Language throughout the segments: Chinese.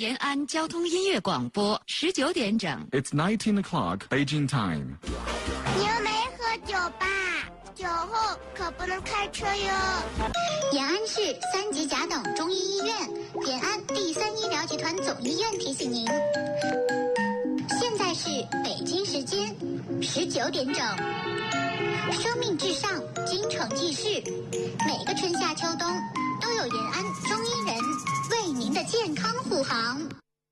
延安交通音乐广播19点整。 It's 19 o'clock Beijing time. 你又没喝酒吧？酒后可不能开车哟。 延安市3级甲等中医医院、延安第3医疗集团总医院提醒您，现在是北京时间19点整。生命至上，京城记事，每个春夏秋冬都有延安中医人为您的健康护航。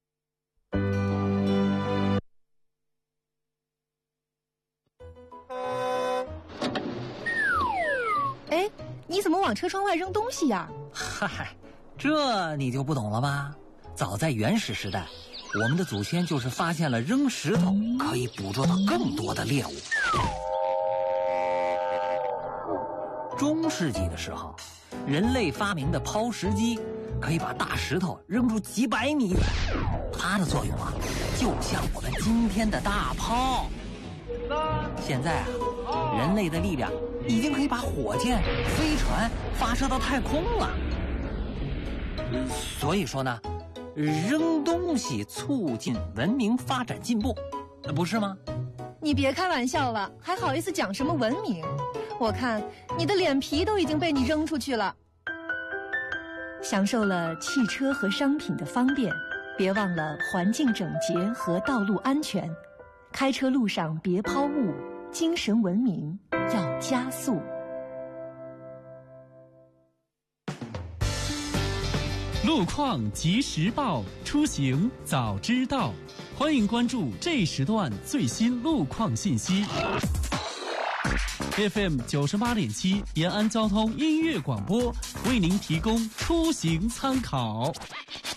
哎，你怎么往车窗外扔东西呀？ 嗨，这你就不懂了吧？早在原始时代，我们的祖先就是发现了扔石头可以捕捉到更多的猎物。中世纪的时候，人类发明的抛石机可以把大石头扔出几百米远，它的作用啊，就像我们今天的大炮。现在啊，人类的力量已经可以把火箭、飞船发射到太空了。所以说呢，扔东西促进文明发展进步，不是吗？ 你别开玩笑了，还好意思讲什么文明？我看你的脸皮都已经被你扔出去了。享受了汽车和商品的方便，别忘了环境整洁和道路安全。开车路上别抛物，精神文明要加速。 路况及时报，出行早知道。欢迎关注这时段最新路况信息。FM 98.7延安交通音乐广播为您提供出行参考。